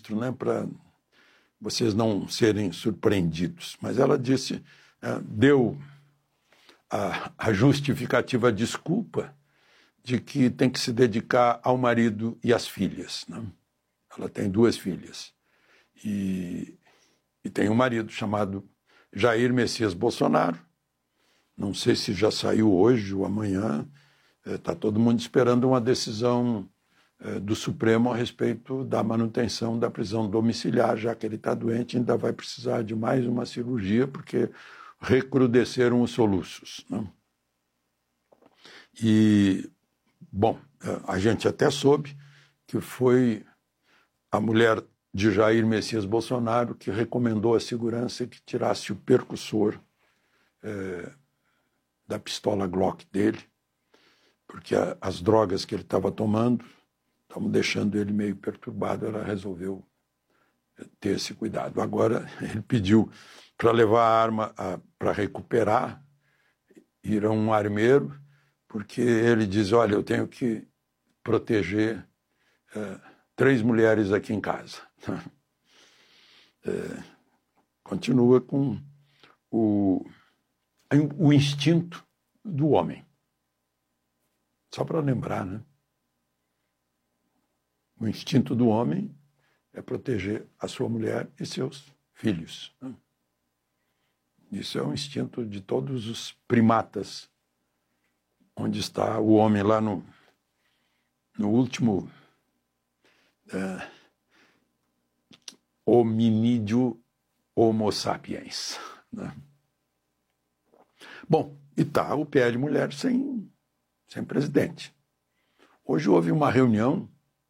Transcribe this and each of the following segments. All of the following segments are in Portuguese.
registro, né, para vocês não serem surpreendidos. Mas ela disse, deu a justificativa, a desculpa de que tem que se dedicar ao marido e às filhas, né? Ela tem 2 filhas e tem um marido chamado Jair Messias Bolsonaro. Não sei se já saiu hoje ou amanhã. Está todo mundo esperando uma decisão do Supremo a respeito da manutenção da prisão domiciliar, já que ele está doente, ainda vai precisar de mais uma cirurgia, porque recrudesceram os soluços, né? E, bom, a gente até soube que foi a mulher de Jair Messias Bolsonaro que recomendou à segurança que tirasse o percussor da pistola Glock dele, porque as drogas que ele estava tomando estavam deixando ele meio perturbado. Ela resolveu ter esse cuidado. Agora ele pediu para levar a arma para recuperar, ir a um armeiro, porque ele diz, olha, eu tenho que proteger 3 mulheres aqui em casa. Continua com o instinto do homem. Só para lembrar, né? O instinto do homem é proteger a sua mulher e seus filhos, né? Isso é um instinto de todos os primatas. Onde está o homem lá no último hominídeo Homo sapiens, né? Bom, e está o PL Mulher sem presidente. Hoje houve uma reunião,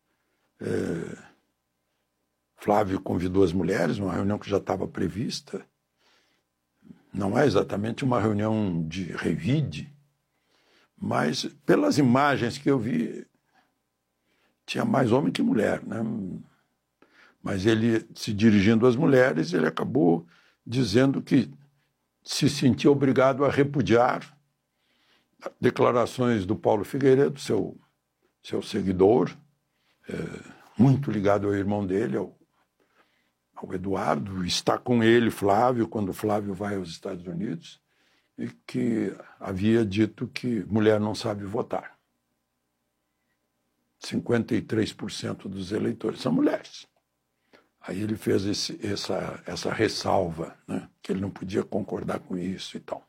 Flávio convidou as mulheres, uma reunião que já estava prevista. Não é exatamente uma reunião de revide, mas pelas imagens que eu vi, tinha mais homem que mulher, né? Mas ele, se dirigindo às mulheres, ele acabou dizendo que se sentia obrigado a repudiar declarações do Paulo Figueiredo, seu seguidor, muito ligado ao irmão dele, ao Eduardo, está com ele, Flávio, quando Flávio vai aos Estados Unidos, e que havia dito que mulher não sabe votar. 53% dos eleitores são mulheres. Aí ele fez essa ressalva, né, que ele não podia concordar com isso e tal.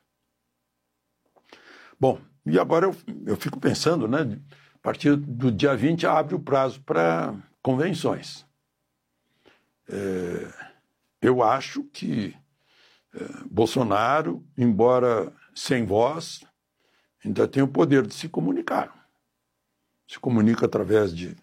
Bom, e agora eu fico pensando, né, a partir do dia 20 abre o prazo para convenções. Eu acho que Bolsonaro, embora sem voz, ainda tem o poder de se comunicar. Se comunica através de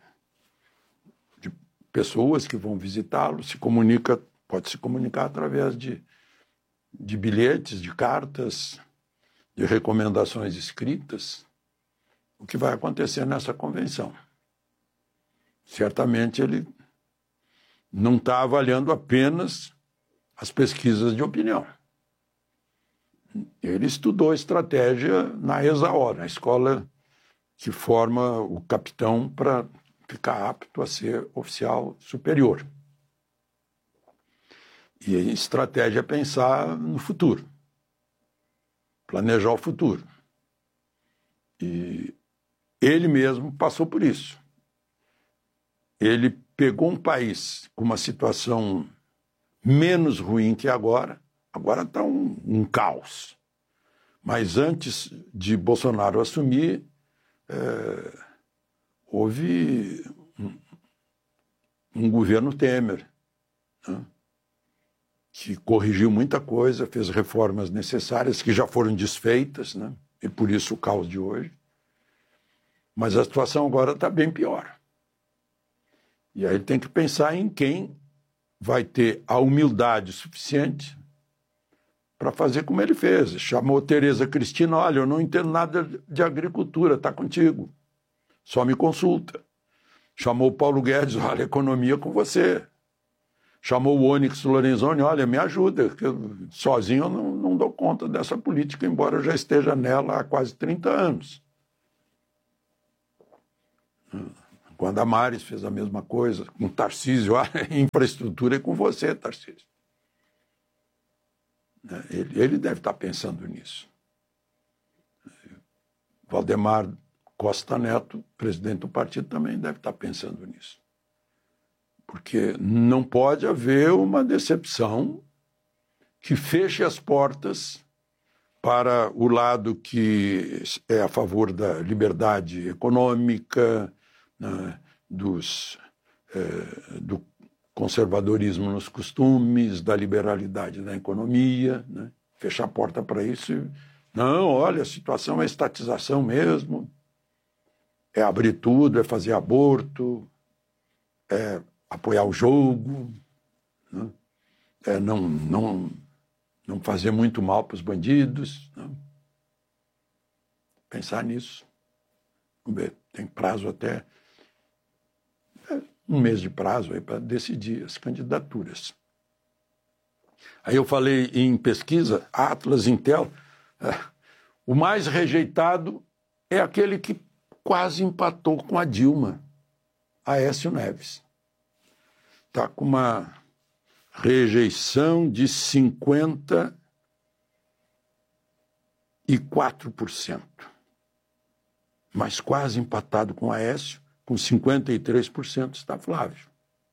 pessoas que vão visitá-lo, pode se comunicar através de bilhetes, de cartas, de recomendações escritas. O que vai acontecer nessa convenção? Certamente ele não está avaliando apenas as pesquisas de opinião. Ele estudou estratégia na ESAO, na escola que forma o capitão para ficar apto a ser oficial superior. E a estratégia é pensar no futuro, planejar o futuro. E ele mesmo passou por isso. Ele pegou um país com uma situação menos ruim que agora está um caos. Mas antes de Bolsonaro assumir, houve um governo Temer, né, que corrigiu muita coisa, fez reformas necessárias que já foram desfeitas, né, e por isso o caos de hoje. Mas a situação agora está bem pior. E aí tem que pensar em quem vai ter a humildade suficiente para fazer como ele fez. Chamou Tereza Cristina, olha, eu não entendo nada de agricultura, está contigo, só me consulta. Chamou Paulo Guedes, olha, economia com você. Chamou o Onyx Lorenzoni, olha, me ajuda, que sozinho eu não dou conta dessa política, embora eu já esteja nela há quase 30 anos. Com a Damares fez a mesma coisa, com o Tarcísio, a infraestrutura é com você, Tarcísio. Ele deve estar pensando nisso. Valdemar Costa Neto, presidente do partido, também deve estar pensando nisso. Porque não pode haver uma decepção que feche as portas para o lado que é a favor da liberdade econômica, né, do conservadorismo nos costumes, da liberalidade na economia, né? Fechar a porta para isso. Não, olha, a situação é estatização mesmo, é abrir tudo, é fazer aborto, é apoiar o jogo, né? É não fazer muito mal para os bandidos. Né? Pensar nisso. Vamos ver, tem prazo até um mês de prazo aí para decidir as candidaturas. Aí eu falei em pesquisa, Atlas, Intel, o mais rejeitado é aquele que quase empatou com a Dilma, Aécio Neves. Está com uma rejeição de 54%. Mas quase empatado com Aécio, com 53% está Flávio.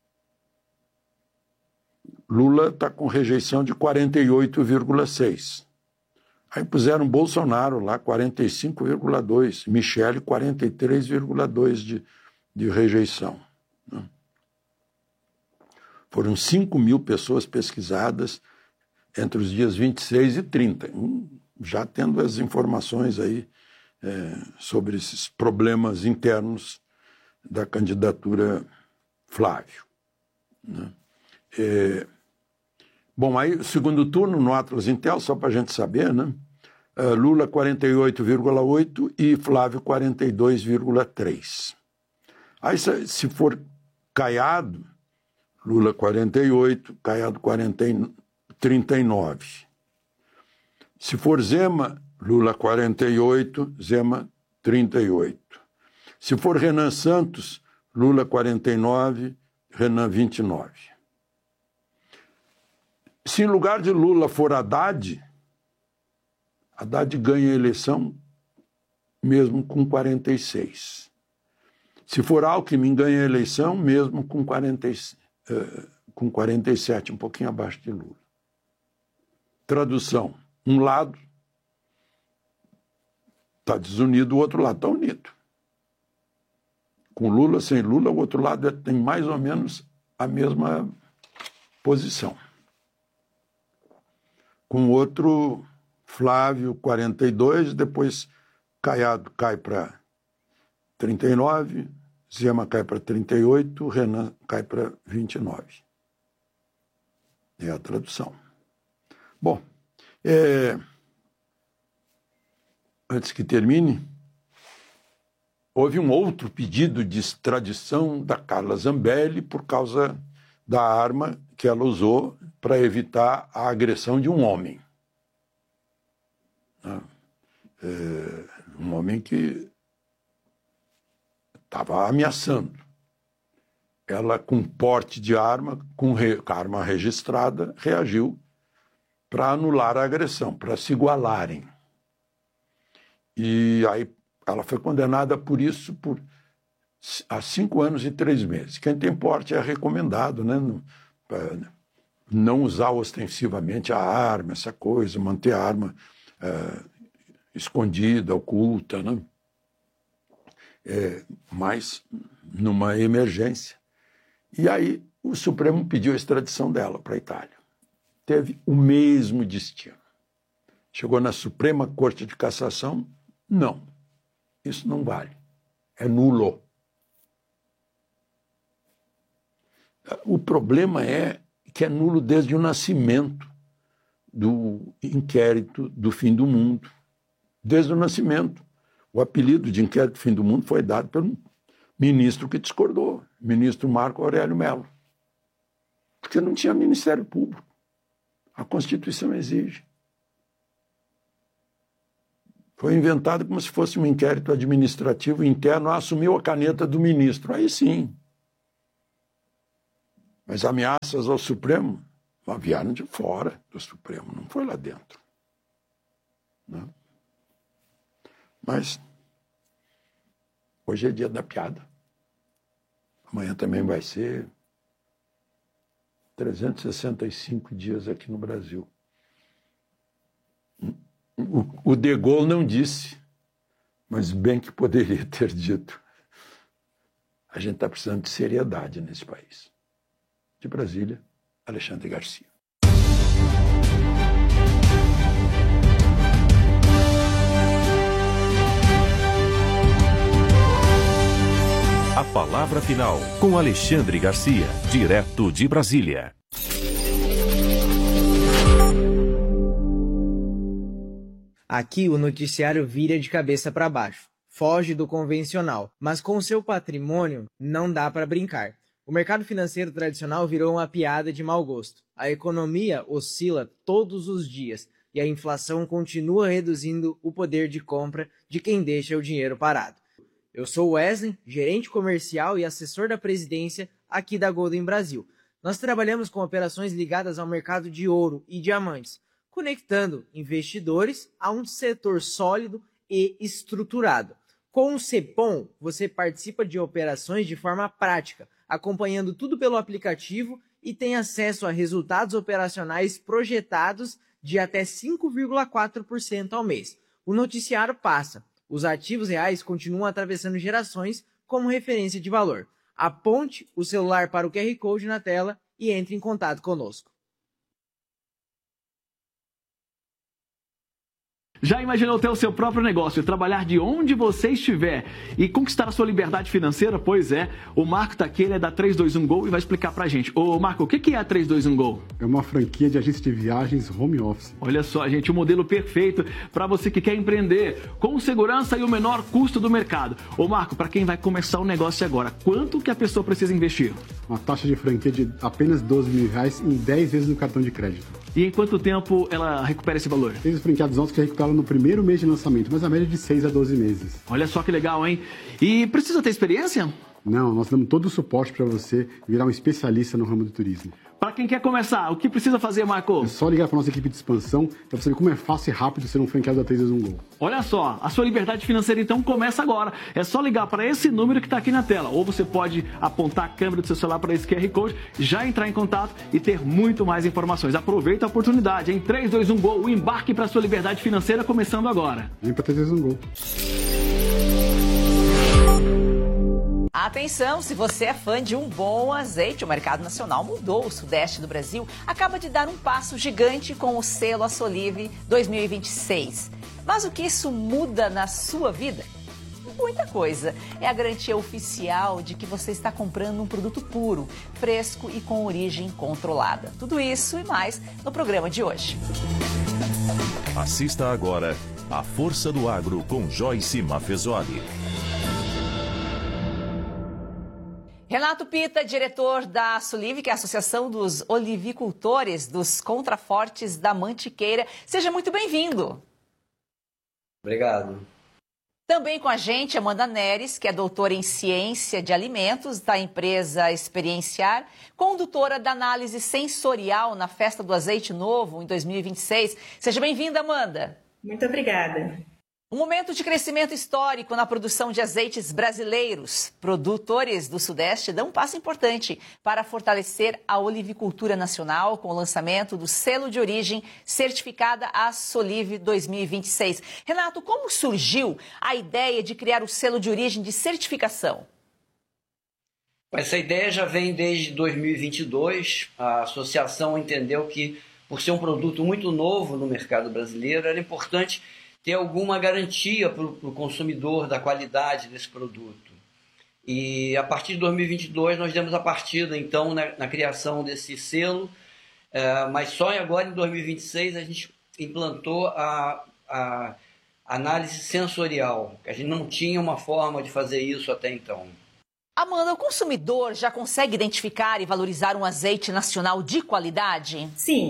Lula está com rejeição de 48,6%. Aí puseram Bolsonaro lá, 45,2%. Michele, 43,2% de rejeição. Foram 5.000 pessoas pesquisadas entre os dias 26 e 30, já tendo as informações aí sobre esses problemas internos da candidatura Flávio. Né? Bom, aí o segundo turno no Atlas Intel, só para a gente saber, né? Lula 48,8% e Flávio 42,3%. Aí se for Caiado, Lula 48%, Caiado 39%. Se for Zema, Lula 48%, Zema 38%. Se for Renan Santos, Lula 49%, Renan 29%. Se em lugar de Lula for Haddad, Haddad ganha a eleição mesmo com 46%. Se for Alckmin, ganha a eleição mesmo com 47%, um pouquinho abaixo de Lula. Tradução, um lado está desunido, o outro lado está unido. Com Lula, sem Lula, o outro lado tem mais ou menos a mesma posição. Com o outro, Flávio, 42%, depois Caiado cai para 39%, Zema cai para 38%, Renan cai para 29%. É a tradução. Bom, antes que termine, houve um outro pedido de extradição da Carla Zambelli por causa da arma que ela usou para evitar a agressão de um homem. Um homem que estava ameaçando. Ela, com porte de arma, com arma registrada, reagiu para anular a agressão, para se igualarem. E aí ela foi condenada por isso a 5 anos e 3 meses. Quem tem porte é recomendado, né? Não usar ostensivamente a arma, essa coisa, manter a arma escondida, oculta, né? Mas numa emergência. E aí o Supremo pediu a extradição dela para a Itália. Teve o mesmo destino. Chegou na Suprema Corte de Cassação, não, isso não vale, é nulo. O problema é que é nulo desde o nascimento do inquérito do fim do mundo. Desde o nascimento. O apelido de inquérito do fim do mundo foi dado pelo ministro que discordou, ministro Marco Aurélio Mello. Porque não tinha Ministério Público. A Constituição exige. Foi inventado como se fosse um inquérito administrativo interno, assumiu a caneta do ministro. Aí sim. Mas ameaças ao Supremo vieram de fora do Supremo, não foi lá dentro. Não. Mas hoje é dia da piada. Amanhã também vai ser 365 dias aqui no Brasil. O De Gaulle não disse, mas bem que poderia ter dito. A gente está precisando de seriedade nesse país. De Brasília, Alexandre Garcia. A palavra final com Alexandre Garcia, direto de Brasília. Aqui o noticiário vira de cabeça para baixo, foge do convencional, mas com seu patrimônio não dá para brincar. O mercado financeiro tradicional virou uma piada de mau gosto. A economia oscila todos os dias e a inflação continua reduzindo o poder de compra de quem deixa o dinheiro parado. Eu sou Wesley, gerente comercial e assessor da presidência aqui da Golden Brasil. Nós trabalhamos com operações ligadas ao mercado de ouro e diamantes, conectando investidores a um setor sólido e estruturado. Com o Cepom, você participa de operações de forma prática, acompanhando tudo pelo aplicativo e tem acesso a resultados operacionais projetados de até 5,4% ao mês. O noticiário passa. Os ativos reais continuam atravessando gerações como referência de valor. Aponte o celular para o QR Code na tela e entre em contato conosco. Já imaginou ter o seu próprio negócio, trabalhar de onde você estiver e conquistar a sua liberdade financeira? Pois é, o Marco tá aqui, ele é da 321 Go e vai explicar pra gente. Ô Marco, o que é a 321 Go? É uma franquia de agência de viagens home office. Olha só, gente, o modelo perfeito para você que quer empreender com segurança e o menor custo do mercado. Ô Marco, para quem vai começar o negócio agora, quanto que a pessoa precisa investir? Uma taxa de franquia de apenas R$12.000 em 10 vezes no cartão de crédito. E em quanto tempo ela recupera esse valor? Tem os franqueados nossos que recuperam no primeiro mês de lançamento, mas a média é de 6 a 12 meses. Olha só que legal, hein? E precisa ter experiência? Não, nós damos todo o suporte para você virar um especialista no ramo do turismo. Para quem quer começar, o que precisa fazer, Marco? É só ligar para nossa equipe de expansão para você ver como é fácil e rápido ser um franqueado da 321 Go. Olha só, a sua liberdade financeira então começa agora. É só ligar para esse número que está aqui na tela. Ou você pode apontar a câmera do seu celular para esse QR Code, já entrar em contato e ter muito mais informações. Aproveita a oportunidade, em 321 Go, o embarque para a sua liberdade financeira começando agora. Vem para 321 Go. Atenção, se você é fã de um bom azeite, o mercado nacional mudou. O sudeste do Brasil acaba de dar um passo gigante com o selo Assolive 2026. Mas o que isso muda na sua vida? Muita coisa. É a garantia oficial de que você está comprando um produto puro, fresco e com origem controlada. Tudo isso e mais no programa de hoje. Assista agora A Força do Agro com Joyce Maffezoli. Renato Pita, diretor da Assolive, que é a Associação dos Olivicultores dos Contrafortes da Mantiqueira. Seja muito bem-vindo. Obrigado. Também com a gente, Amanda Neres, que é doutora em Ciência de Alimentos da empresa Experienciar, condutora da análise sensorial na Festa do Azeite Novo em 2026. Seja bem-vinda, Amanda. Muito obrigada. Um momento de crescimento histórico na produção de azeites brasileiros. Produtores do Sudeste dão um passo importante para fortalecer a olivicultura nacional com o lançamento do selo de origem certificada Assolive 2026. Renato, como surgiu a ideia de criar o selo de origem de certificação? Essa ideia já vem desde 2022. A associação entendeu que, por ser um produto muito novo no mercado brasileiro, era importante ter alguma garantia para o consumidor da qualidade desse produto. E a partir de 2022 nós demos a partida então na criação desse selo, mas só agora em 2026 a gente implantou a análise sensorial, que a gente não tinha uma forma de fazer isso até então. Amanda, o consumidor já consegue identificar e valorizar um azeite nacional de qualidade? Sim,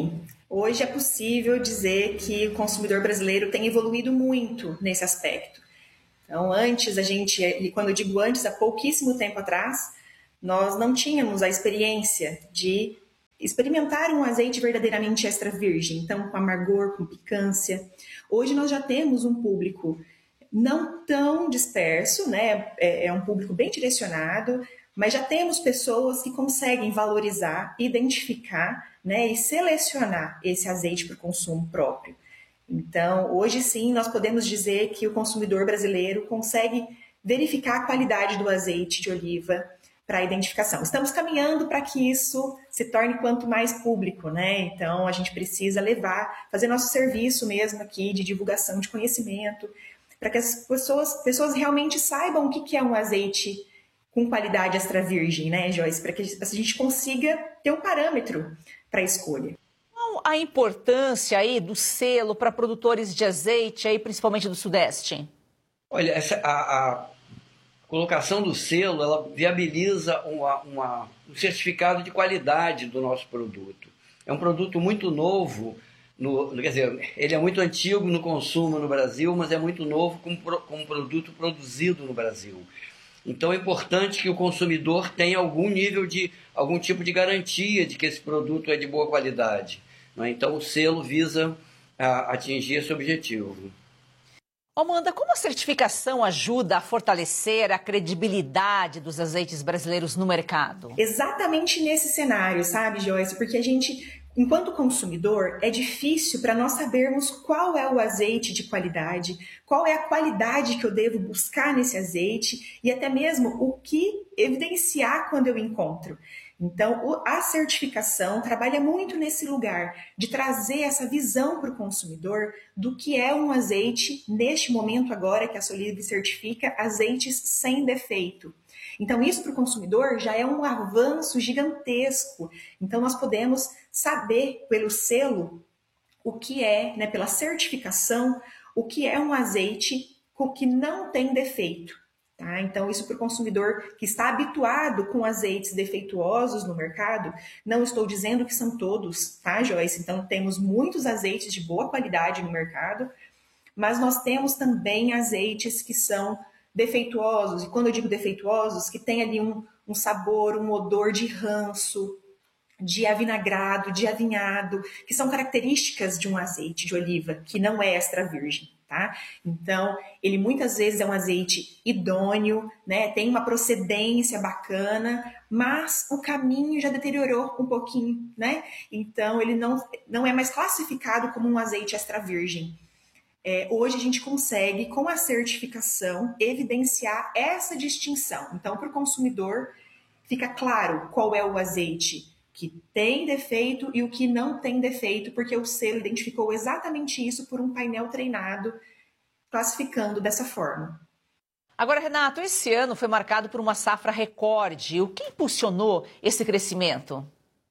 Hoje é possível dizer que o consumidor brasileiro tem evoluído muito nesse aspecto. Então, antes e quando eu digo antes, há pouquíssimo tempo atrás, nós não tínhamos a experiência de experimentar um azeite verdadeiramente extra virgem, então com amargor, com picância. Hoje nós já temos um público não tão disperso, né? É um público bem direcionado, mas já temos pessoas que conseguem valorizar, identificar, né, e selecionar esse azeite para o consumo próprio. Então, hoje sim, nós podemos dizer que o consumidor brasileiro consegue verificar a qualidade do azeite de oliva para a identificação. Estamos caminhando para que isso se torne quanto mais público, né? Então, a gente precisa fazer nosso serviço mesmo aqui de divulgação de conhecimento, para que as pessoas realmente saibam o que é um azeite com qualidade extra virgem, né, Joyce? Para que a gente consiga ter um parâmetro para a escolha. Qual a importância aí do selo para produtores de azeite, aí, principalmente do Sudeste? Olha, a colocação do selo, ela viabiliza um certificado de qualidade do nosso produto. É um produto muito novo, quer dizer, ele é muito antigo no consumo no Brasil, mas é muito novo como produto produzido no Brasil. Então é importante que o consumidor tenha algum tipo de garantia de que esse produto é de boa qualidade, né? Então o selo visa atingir esse objetivo. Amanda, como a certificação ajuda a fortalecer a credibilidade dos azeites brasileiros no mercado? Exatamente nesse cenário, sabe, Joyce? Porque a gente, enquanto consumidor, é difícil para nós sabermos qual é o azeite de qualidade, qual é a qualidade que eu devo buscar nesse azeite e até mesmo o que evidenciar quando eu encontro. Então, a certificação trabalha muito nesse lugar de trazer essa visão para o consumidor do que é um azeite, neste momento agora que a Solive certifica azeites sem defeito. Então, isso para o consumidor já é um avanço gigantesco. Então, nós podemos saber pelo selo o que é, né, pela certificação, o que é um azeite que não tem defeito. Tá? Então, isso para o consumidor que está habituado com azeites defeituosos no mercado, não estou dizendo que são todos, tá, Joyce? Então, temos muitos azeites de boa qualidade no mercado, mas nós temos também azeites que são defeituosos, e quando eu digo defeituosos, que tem ali um sabor, um odor de ranço, de avinagrado, de avinhado, que são características de um azeite de oliva que não é extra virgem. Tá? Então, ele muitas vezes é um azeite idôneo, né? Tem uma procedência bacana, mas o caminho já deteriorou um pouquinho, né? Então, ele não é mais classificado como um azeite extra virgem. Hoje a gente consegue, com a certificação, evidenciar essa distinção. Então, para o consumidor, fica claro qual é o azeite que tem defeito e o que não tem defeito, porque o selo identificou exatamente isso por um painel treinado, classificando dessa forma. Agora, Renato, esse ano foi marcado por uma safra recorde. O que impulsionou esse crescimento?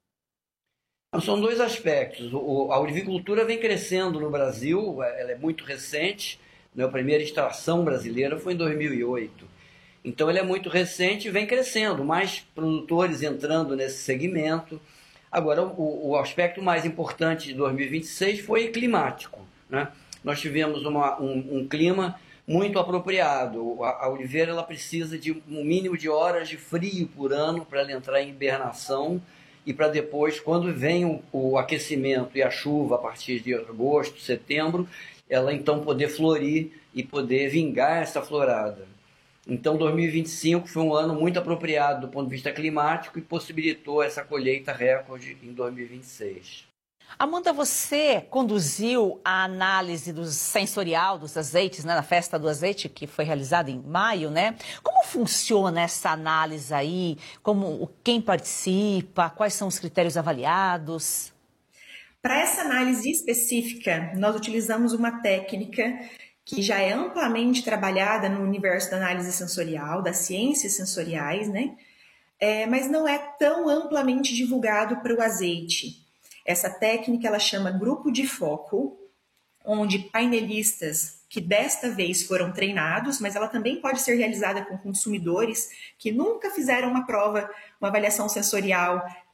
São dois aspectos. A olivicultura vem crescendo no Brasil, ela é muito recente, né? A primeira extração brasileira foi em 2008. Então, ele é muito recente e vem crescendo, mais produtores entrando nesse segmento. Agora, o aspecto mais importante de 2026 foi climático, né? Nós tivemos um clima muito apropriado. A oliveira ela precisa de um mínimo de horas de frio por ano para ela entrar em hibernação e para depois, quando vem o aquecimento e a chuva a partir de agosto, setembro, ela então poder florir e poder vingar essa florada. Então, 2025 foi um ano muito apropriado do ponto de vista climático e possibilitou essa colheita recorde em 2026. Amanda, você conduziu a análise sensorial dos azeites, né, na Festa do Azeite, que foi realizada em maio, né? Como funciona essa análise aí? Quem participa? Quais são os critérios avaliados? Para essa análise específica, nós utilizamos uma técnica que já é amplamente trabalhada no universo da análise sensorial, das ciências sensoriais, né? Mas não é tão amplamente divulgado para o azeite. Essa técnica ela chama grupo de foco, onde painelistas que desta vez foram treinados, mas ela também pode ser realizada com consumidores que nunca fizeram uma prova, uma avaliação sensorial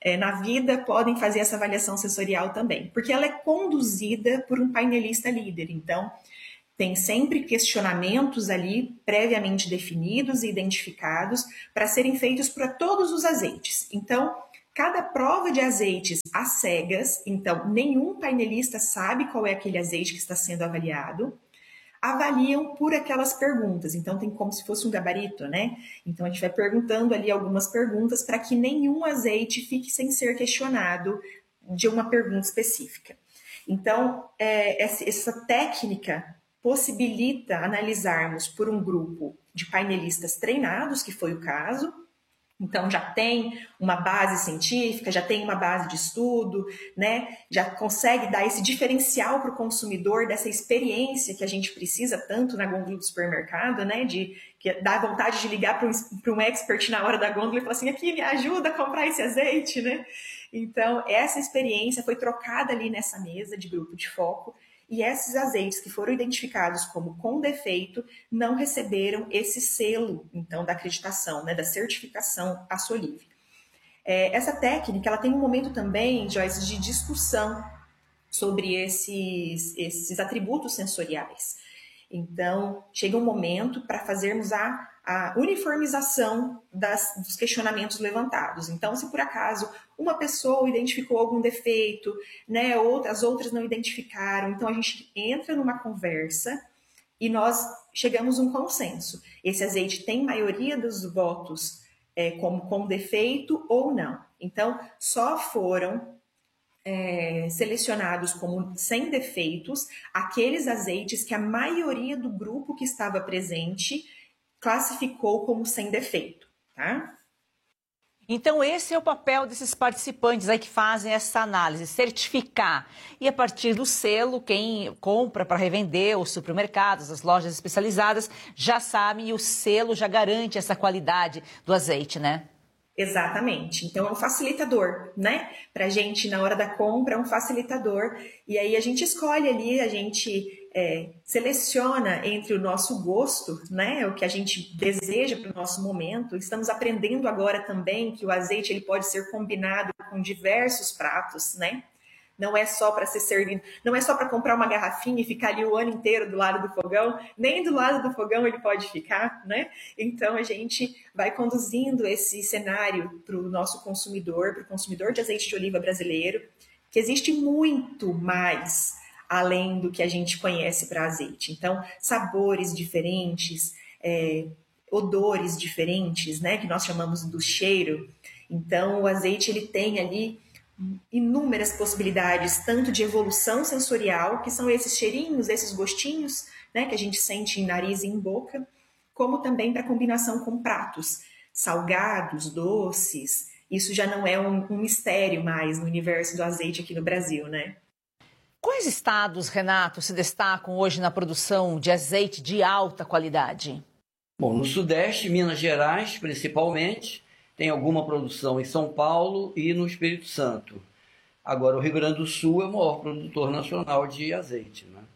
na vida podem fazer essa avaliação sensorial também, porque ela é conduzida por um painelista líder. Então, tem sempre questionamentos ali previamente definidos e identificados para serem feitos para todos os azeites. Então, cada prova de azeites às cegas, então nenhum painelista sabe qual é aquele azeite que está sendo avaliado, avaliam por aquelas perguntas. Então, tem como se fosse um gabarito, né? Então, a gente vai perguntando ali algumas perguntas para que nenhum azeite fique sem ser questionado de uma pergunta específica. Então, essa técnica possibilita analisarmos por um grupo de painelistas treinados, que foi o caso. Então, já tem uma base científica, já tem uma base de estudo, né? Já consegue dar esse diferencial para o consumidor dessa experiência que a gente precisa tanto na gôndola do supermercado, né? Que dá vontade de ligar para um expert na hora da gôndola e falar assim, aqui, me ajuda a comprar esse azeite, né? Então, essa experiência foi trocada ali nessa mesa de grupo de foco, e esses azeites que foram identificados como com defeito não receberam esse selo, então, da acreditação, né, da certificação Assolive. Essa técnica, ela tem um momento também, Joyce, de discussão sobre esses atributos sensoriais. Então, chega um momento para fazermos a uniformização dos questionamentos levantados. Então, se por acaso uma pessoa identificou algum defeito, né, as outras não identificaram, então a gente entra numa conversa e nós chegamos a um consenso. Esse azeite tem maioria dos votos como com defeito ou não. Então, só foram selecionados como sem defeitos aqueles azeites que a maioria do grupo que estava presente classificou como sem defeito, tá? Então, esse é o papel desses participantes aí que fazem essa análise, certificar. E a partir do selo, quem compra para revender, os supermercados, as lojas especializadas, já sabem e o selo já garante essa qualidade do azeite, né? Exatamente. Então, é um facilitador, né? Para a gente, na hora da compra, é um facilitador. E aí a gente escolhe ali, a gente seleciona entre o nosso gosto, né? O que a gente deseja para o nosso momento. Estamos aprendendo agora também que o azeite ele pode ser combinado com diversos pratos, né? Não é só para ser servido, não é só para comprar uma garrafinha e ficar ali o ano inteiro do lado do fogão, nem do lado do fogão ele pode ficar, né? Então a gente vai conduzindo esse cenário para o nosso consumidor, para o consumidor de azeite de oliva brasileiro, que existe muito mais além do que a gente conhece para azeite. Então, sabores diferentes, odores diferentes, né? Que nós chamamos do cheiro. Então, o azeite ele tem ali inúmeras possibilidades, tanto de evolução sensorial, que são esses cheirinhos, esses gostinhos, né, que a gente sente em nariz e em boca, como também para combinação com pratos salgados, doces. Isso já não é um mistério mais no universo do azeite aqui no Brasil, né? Quais estados, Renato, se destacam hoje na produção de azeite de alta qualidade? Bom, no Sudeste, Minas Gerais, principalmente, tem alguma produção em São Paulo e no Espírito Santo. Agora, o Rio Grande do Sul é o maior produtor nacional de azeite, né?